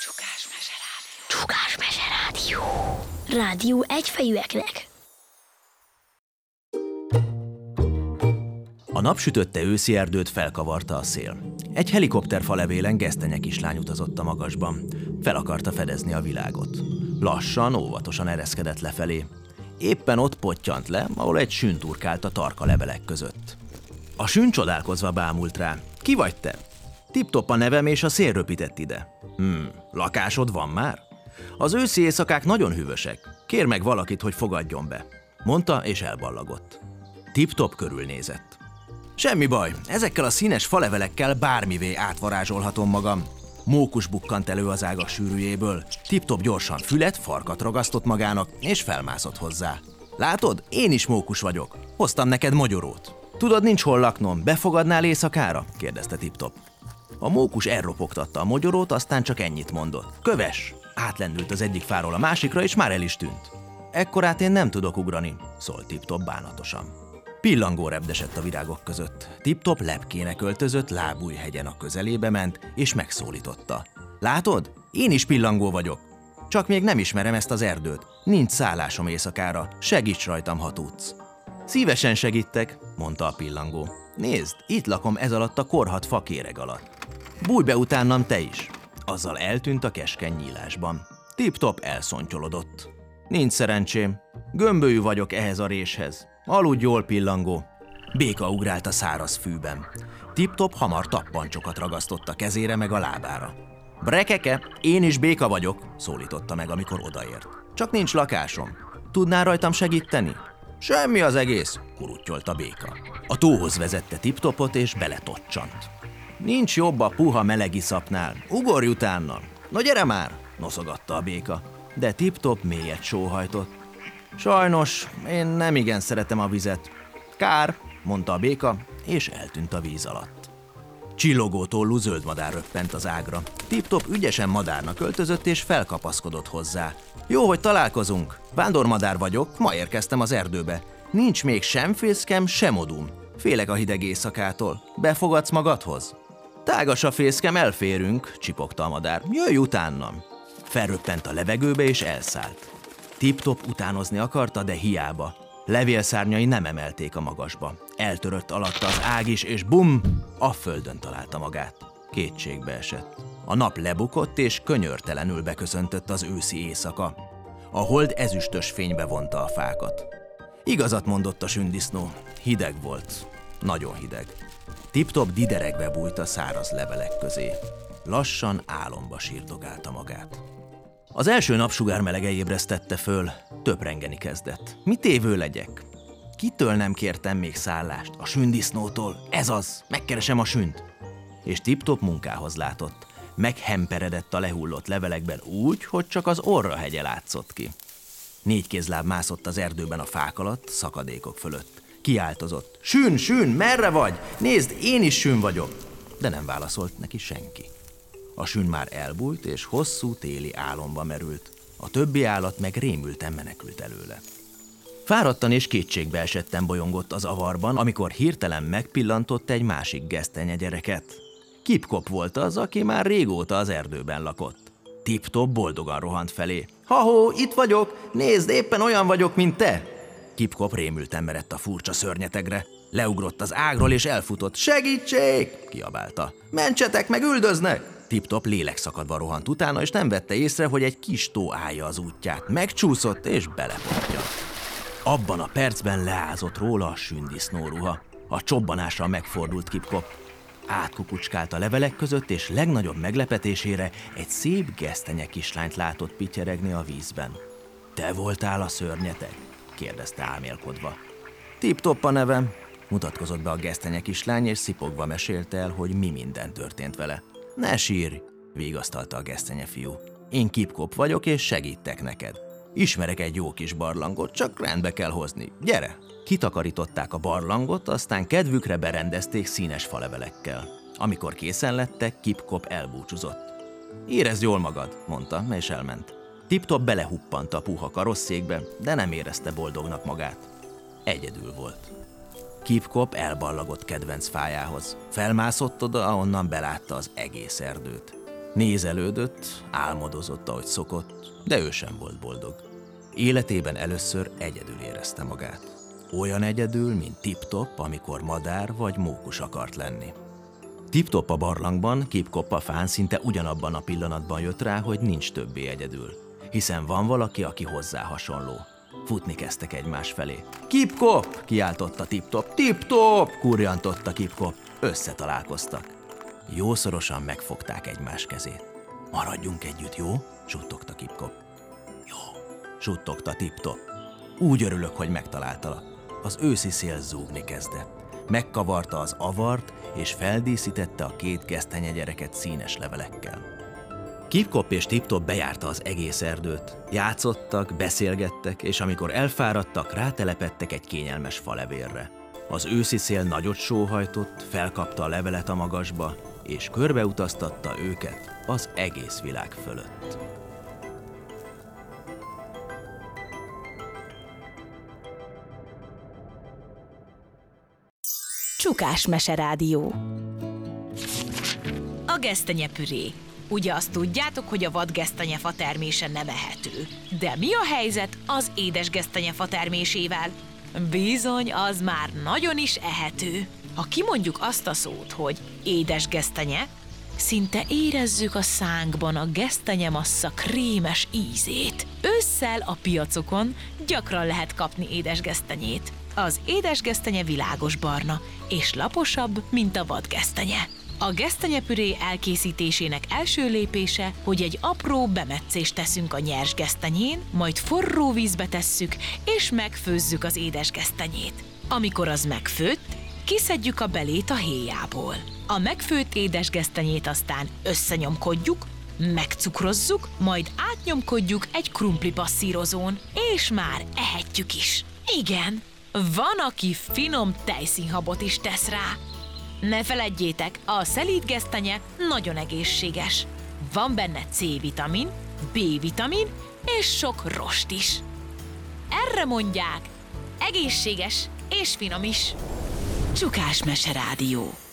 Csukásmese rádió. Rádió egyfejűeknek. A napsütötte őszi erdőt felkavarta a szél. Egy helikopter falevélen gesztenye kislány utazott a magasban. Fel akarta fedezni a világot. Lassan, óvatosan ereszkedett lefelé. Éppen ott pottyant le, ahol egy sün turkált a tarka levelek között. A sün csodálkozva bámult rá. Ki vagy te? Tip-top a nevem, és a szél röpített ide. Lakásod van már? Az őszi éjszakák nagyon hűvösek. Kér meg valakit, hogy fogadjon be, mondta, és elballagott. Tip-top körülnézett. Semmi baj, ezekkel a színes falevelekkel bármivé átvarázsolhatom magam. Mókus bukkant elő az ágak sűrűjéből. Tip-top gyorsan fület, farkat ragasztott magának, és felmászott hozzá. Látod, én is mókus vagyok. Hoztam neked mogyorót. Tudod, nincs hol laknom, befogadnál éjszakára? Kérdezte Tip-top. A mókus elropogtatta a mogyorót, aztán csak ennyit mondott. Kövess! Átlendült az egyik fáról a másikra, és már el is tűnt. Ekkorát én nem tudok ugrani, szólt Tip-top bánatosan. Pillangó repdesett a virágok között. Tip-top lepkének öltözött, lábújhegyen a közelébe ment, és megszólította. Látod? Én is pillangó vagyok. Csak még nem ismerem ezt az erdőt. Nincs szállásom éjszakára. Segíts rajtam, ha tudsz. Szívesen segítek, mondta a pillangó. Nézd, itt lakom ez alatt a korhadt fakéreg alatt. Bújj be utánam te is. Azzal eltűnt a keskeny nyílásban. Tip-top elszontyolodott. Nincs szerencsém. Gömbölyű vagyok ehhez a réshez. Aludj jól, pillangó. Béka ugrált a száraz fűben. Tip-top hamar tappancsokat ragasztott a kezére meg a lábára. Brekeke, én is béka vagyok, szólította meg, amikor odaért. Csak nincs lakásom. Tudnál rajtam segíteni? Semmi az egész, kuruttyolta a béka. A tóhoz vezette Tip-topot, és beletocsant. Nincs jobb a puha meleg iszapnál. Ugorj utána. No gyere már, noszogatta a béka. De Tip-top mélyet sóhajtott. Sajnos, én nem igen szeretem a vizet. Kár, mondta a béka, és eltűnt a víz alatt. Csillogó tollú zöld madár röppent az ágra. Tip-top ügyesen madárnak öltözött, és felkapaszkodott hozzá. Jó, hogy találkozunk. Vándormadár vagyok, ma érkeztem az erdőbe. Nincs még sem fészkem, sem odum. Félek a hideg éjszakától. Befogadsz magadhoz? Tágas a fészkem, elférünk, csipogta a madár. Jöjj utánam. Felröppent a levegőbe, és elszállt. Tip-top utánozni akarta, de hiába. Levélszárnyai nem emelték a magasba. Eltörött alatta az ág is, és bum! A földön találta magát. Kétségbe esett. A nap lebukott, és könyörtelenül beköszöntött az őszi éjszaka. A hold ezüstös fénybe vonta a fákat. Igazat mondott a sündisznó. Hideg volt. Nagyon hideg. Tip-top dideregve bújt a száraz levelek közé. Lassan álomba sírdogálta magát. Az első napsugár melege ébresztette föl, töprengeni kezdett. Mi tévő legyek? Kitől nem kértem még szállást? A sündisznótól. Ez az, megkeresem a sünt. És Tip-top munkához látott. Meghemperedett a lehullott levelekben úgy, hogy csak az orrahegye látszott ki. 4 kézláb mászott az erdőben a fák alatt, szakadékok fölött. Kiáltozott. Sün, sün, merre vagy? Nézd, én is sün vagyok. De nem válaszolt neki senki. A sün már elbújt, és hosszú téli álomba merült. A többi állat meg rémülten menekült előle. Fáradtan és kétségbe esetten bolyongott az avarban, amikor hirtelen megpillantott egy másik gesztenye gyereket. Kip-kop volt az, aki már régóta az erdőben lakott. Tip-top boldogan rohant felé. Ha-hó, itt vagyok! Nézd, éppen olyan vagyok, mint te! Kip-kop rémülten merett a furcsa szörnyetegre. Leugrott az ágról, és elfutott. Segítség! Kiabálta. Mentsetek, meg üldöznek! Tip-top lélekszakadva rohant utána, és nem vette észre, hogy egy kis tó állja az útját. Megcsúszott, és belepottyant. Abban a percben leázott róla a sündisznóruha. A csobbanással megfordult Kip-kop. Átkukucskált a levelek között, és legnagyobb meglepetésére egy szép gesztenye kislányt látott pityeregni a vízben. Te voltál a szörnyeteg? Kérdezte álmélkodva. Tip-top a nevem, mutatkozott be a gesztenye kislány, és szipogva mesélte el, hogy mi minden történt vele. Ne sírj, vigasztalta a gesztenye fiú. Én Kip-kop vagyok, és segítek neked. Ismerek egy jó kis barlangot, csak rendbe kell hozni. Gyere! Kitakarították a barlangot, aztán kedvükre berendezték színes falevelekkel. Amikor készen lettek, Kip-kop elbúcsúzott. Érezd jól magad, mondta, és elment. Tip-top belehuppant a puha karosszékbe, de nem érezte boldognak magát. Egyedül volt. Kip-kop elballagott kedvenc fájához. Felmászott oda, ahonnan belátta az egész erdőt. Nézelődött, álmodozott, ahogy szokott, de ő sem volt boldog. Életében először egyedül érezte magát. Olyan egyedül, mint Tip-Top, amikor madár vagy mókus akart lenni. Tip-Top a barlangban, Kip-Kop a fán szinte ugyanabban a pillanatban jött rá, hogy nincs többé egyedül, hiszen van valaki, aki hozzá hasonló. Futni kezdtek egymás felé. Kip-Kop! Kiáltotta Tip-Top. Tip-Top! Kurjantotta Kip-Kop. Összetalálkoztak. Jószorosan megfogták egymás kezét. Maradjunk együtt, jó? Suttogta Kip-Kop. Jó, suttogta Tip-Top. Úgy örülök, hogy megtaláltalak. Az őszi szél zúgni kezdett. Megkavarta az avart, és feldíszítette a két gesztenyegyereket színes levelekkel. Kip-Kop és Tip-Top bejárta az egész erdőt. Játszottak, beszélgettek, és amikor elfáradtak, rátelepedtek egy kényelmes falevérre. Az őszi szél nagyot sóhajtott, felkapta a levelet a magasba, és körbeutaztatta őket az egész világ fölött. Csukás Meserádió. A gesztenyepüré. Ugye azt tudjátok, hogy a vadgesztenyefa termése nem ehető. De mi a helyzet az édes gesztenyefa termésével? Bizony, az már nagyon is ehető. Ha kimondjuk azt a szót, hogy édes gesztenye, szinte érezzük a szánkban a gesztenyemassza krémes ízét. Ősszel a piacokon gyakran lehet kapni édesgesztenyét. Az édesgesztenye világos barna, és laposabb, mint a vadgesztenye. A gesztenyepüré elkészítésének első lépése, hogy egy apró bemetszést teszünk a nyers gesztenyén, majd forró vízbe tesszük, és megfőzzük az édesgesztenyét. Amikor az megfőtt, kiszedjük a belét a héjából. A megfőtt édesgesztenyét aztán összenyomkodjuk, megcukrozzuk, majd átnyomkodjuk egy krumplipasszírozón, és már ehetjük is. Igen, van, aki finom tejszínhabot is tesz rá. Ne feledjétek, a szelíd gesztenye nagyon egészséges. Van benne C-vitamin, B-vitamin és sok rost is. Erre mondják, egészséges és finom is. Csukás Meserádió.